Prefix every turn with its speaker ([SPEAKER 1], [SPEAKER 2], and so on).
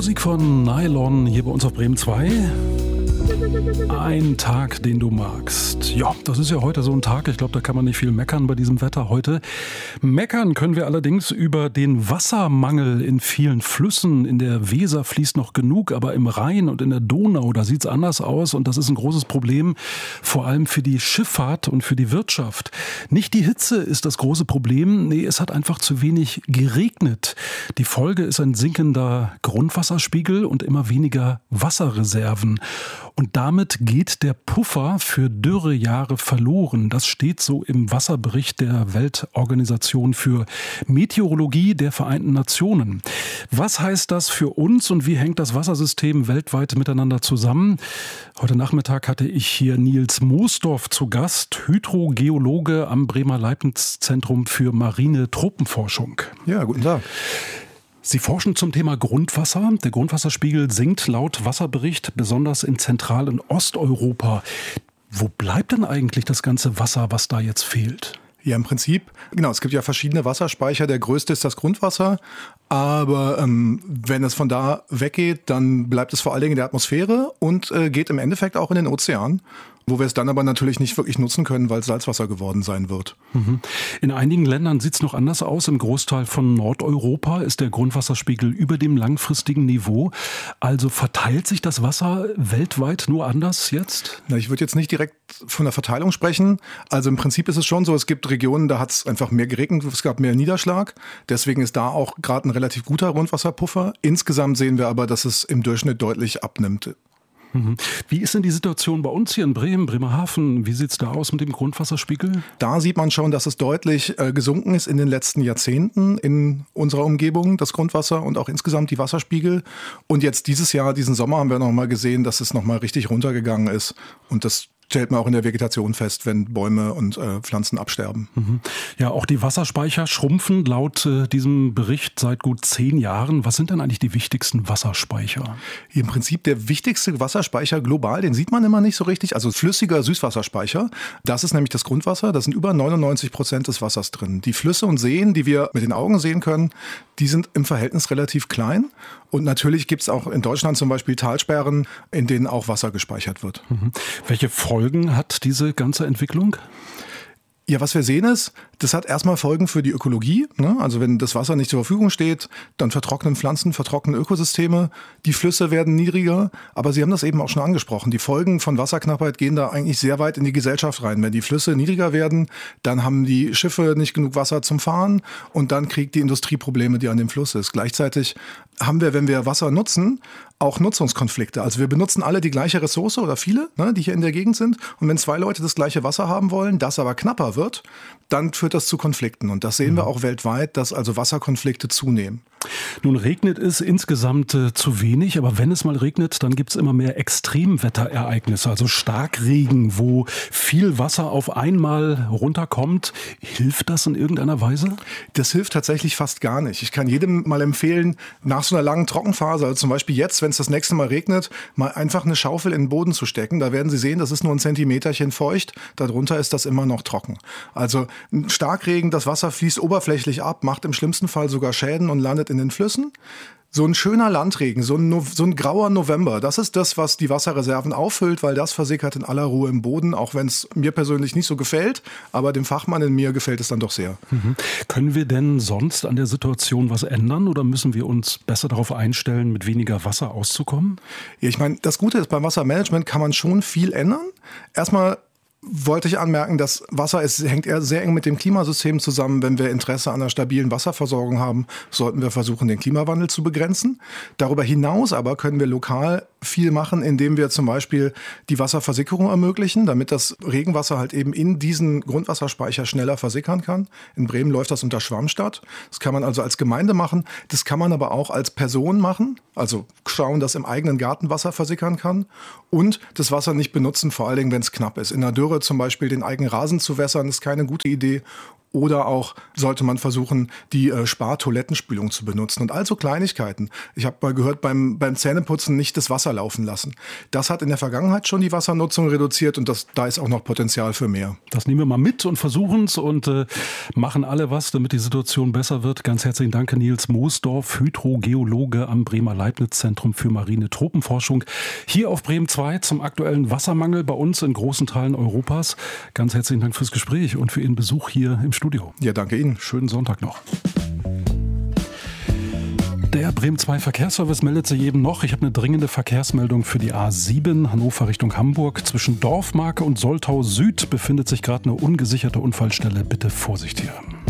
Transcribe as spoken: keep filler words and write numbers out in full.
[SPEAKER 1] Musik von Nylon hier bei uns auf Bremen zwei. Ein Tag, den du magst. Ja, das ist ja heute so ein Tag. Ich glaube, da kann man nicht viel meckern bei diesem Wetter heute. Meckern können wir allerdings über den Wassermangel in vielen Flüssen. In der Weser fließt noch genug, aber im Rhein und in der Donau, da sieht es anders aus. Und das ist ein großes Problem, vor allem für die Schifffahrt und für die Wirtschaft. Nicht die Hitze ist das große Problem. Nee, es hat einfach zu wenig geregnet. Die Folge ist ein sinkender Grundwasserspiegel und immer weniger Wasserreserven. Und damit geht der Puffer für Dürrejahre verloren. Das steht so im Wasserbericht der Weltorganisation für Meteorologie der Vereinten Nationen. Was heißt das für uns und wie hängt das Wassersystem weltweit miteinander zusammen? Heute Nachmittag hatte ich hier Nils Moosdorf zu Gast, Hydrogeologe am Bremer Leibniz-Zentrum für marine Tropenforschung.
[SPEAKER 2] Ja, guten Tag.
[SPEAKER 1] Sie forschen zum Thema Grundwasser. Der Grundwasserspiegel sinkt laut Wasserbericht besonders in Zentral- und Osteuropa. Wo bleibt denn eigentlich das ganze Wasser, was da jetzt fehlt?
[SPEAKER 2] Ja, im Prinzip, genau, es gibt ja verschiedene Wasserspeicher. Der größte ist das Grundwasser. Aber ähm, wenn es von da weggeht, dann bleibt es vor allen Dingen in der Atmosphäre und äh, geht im Endeffekt auch in den Ozean, wo wir es dann aber natürlich nicht wirklich nutzen können, weil es Salzwasser geworden sein wird.
[SPEAKER 1] In einigen Ländern sieht es noch anders aus. Im Großteil von Nordeuropa ist der Grundwasserspiegel über dem langfristigen Niveau. Also verteilt sich das Wasser weltweit nur anders jetzt?
[SPEAKER 2] Na, ich würde jetzt nicht direkt von der Verteilung sprechen. Also im Prinzip ist es schon so, es gibt Regionen, da hat es einfach mehr geregnet, es gab mehr Niederschlag. Deswegen ist da auch gerade ein relativ guter Grundwasserpuffer. Insgesamt sehen wir aber, dass es im Durchschnitt deutlich abnimmt.
[SPEAKER 1] Wie ist denn die Situation bei uns hier in Bremen, Bremerhaven? Wie sieht es da aus mit dem Grundwasserspiegel?
[SPEAKER 2] Da sieht man schon, dass es deutlich äh, gesunken ist in den letzten Jahrzehnten in unserer Umgebung, das Grundwasser und auch insgesamt die Wasserspiegel. Und jetzt dieses Jahr, diesen Sommer, haben wir noch mal gesehen, dass es noch mal richtig runtergegangen ist. Und das stellt man auch in der Vegetation fest, wenn Bäume und äh, Pflanzen absterben.
[SPEAKER 1] Ja, auch die Wasserspeicher schrumpfen laut äh, diesem Bericht seit gut zehn Jahren. Was sind denn eigentlich die wichtigsten Wasserspeicher?
[SPEAKER 2] Im Prinzip der wichtigste Wasserspeicher global, den sieht man immer nicht so richtig, also flüssiger Süßwasserspeicher. Das ist nämlich das Grundwasser, da sind über neunundneunzig Prozent des Wassers drin. Die Flüsse und Seen, die wir mit den Augen sehen können, die sind im Verhältnis relativ klein. Und natürlich gibt es auch in Deutschland zum Beispiel Talsperren, in denen auch Wasser gespeichert wird.
[SPEAKER 1] Mhm. Welche Folgen hat diese ganze Entwicklung?
[SPEAKER 2] Ja, was wir sehen ist, das hat erstmal Folgen für die Ökologie. Ne? Also wenn das Wasser nicht zur Verfügung steht, dann vertrocknen Pflanzen, vertrocknen Ökosysteme, die Flüsse werden niedriger. Aber Sie haben das eben auch schon angesprochen. Die Folgen von Wasserknappheit gehen da eigentlich sehr weit in die Gesellschaft rein. Wenn die Flüsse niedriger werden, dann haben die Schiffe nicht genug Wasser zum Fahren und dann kriegt die Industrie Probleme, die an dem Fluss ist. Gleichzeitig haben wir, wenn wir Wasser nutzen, auch Nutzungskonflikte. Also wir benutzen alle die gleiche Ressource oder viele, ne, die hier in der Gegend sind. Und wenn zwei Leute das gleiche Wasser haben wollen, das aber knapper wird, dann führt das zu Konflikten. Und das sehen wir auch weltweit, dass also Wasserkonflikte zunehmen.
[SPEAKER 1] Nun regnet es insgesamt äh, zu wenig, aber wenn es mal regnet, dann gibt es immer mehr Extremwetterereignisse, also Starkregen, wo viel Wasser auf einmal runterkommt. Hilft das in irgendeiner Weise?
[SPEAKER 2] Das hilft tatsächlich fast gar nicht. Ich kann jedem mal empfehlen, nach so einer langen Trockenphase, also zum Beispiel jetzt, wenn es das nächste Mal regnet, mal einfach eine Schaufel in den Boden zu stecken. Da werden Sie sehen, das ist nur ein Zentimeterchen feucht, darunter ist das immer noch trocken. Also ein Starkregen, das Wasser fließt oberflächlich ab, macht im schlimmsten Fall sogar Schäden und landet in den Flüssen. So ein schöner Landregen, so ein, no- so ein grauer November, das ist das, was die Wasserreserven auffüllt, weil das versickert in aller Ruhe im Boden, auch wenn es mir persönlich nicht so gefällt, aber dem Fachmann in mir gefällt es dann doch sehr.
[SPEAKER 1] Mhm. Können wir denn sonst an der Situation was ändern oder müssen wir uns besser darauf einstellen, mit weniger Wasser auszukommen?
[SPEAKER 2] Ja, ich meine, das Gute ist, beim Wassermanagement kann man schon viel ändern. Erstmal wollte ich anmerken, dass Wasser ist, hängt eher sehr eng mit dem Klimasystem zusammen. Wenn wir Interesse an einer stabilen Wasserversorgung haben, sollten wir versuchen, den Klimawandel zu begrenzen. Darüber hinaus aber können wir lokal viel machen, indem wir zum Beispiel die Wasserversickerung ermöglichen, damit das Regenwasser halt eben in diesen Grundwasserspeicher schneller versickern kann. In Bremen läuft das unter Schwammstadt. Das kann man also als Gemeinde machen. Das kann man aber auch als Person machen. Also schauen, dass im eigenen Garten Wasser versickern kann. Und das Wasser nicht benutzen, vor allen Dingen, wenn es knapp ist. In der Dürre zum Beispiel den eigenen Rasen zu wässern, ist keine gute Idee. Oder auch sollte man versuchen, die äh, Spar-Toilettenspülung zu benutzen. Und also Kleinigkeiten. Ich habe mal gehört, beim, beim Zähneputzen nicht das Wasser laufen lassen. Das hat in der Vergangenheit schon die Wassernutzung reduziert und das, da ist auch noch Potenzial für mehr.
[SPEAKER 1] Das nehmen wir mal mit und versuchen es und äh, machen alle was, damit die Situation besser wird. Ganz herzlichen Dank, Nils Moosdorf, Hydrogeologe am Bremer Leibniz-Zentrum für marine Tropenforschung. Hier auf Bremen zwei zum aktuellen Wassermangel bei uns in großen Teilen Europas. Ganz herzlichen Dank fürs Gespräch und für Ihren Besuch hier im Studio.
[SPEAKER 2] Ja, danke Ihnen.
[SPEAKER 1] Schönen Sonntag noch. Der Bremen zwei Verkehrsservice meldet sich eben noch. Ich habe eine dringende Verkehrsmeldung für die A sieben, Hannover Richtung Hamburg. Zwischen Dorfmarke und Soltau Süd befindet sich gerade eine ungesicherte Unfallstelle. Bitte Vorsicht hier.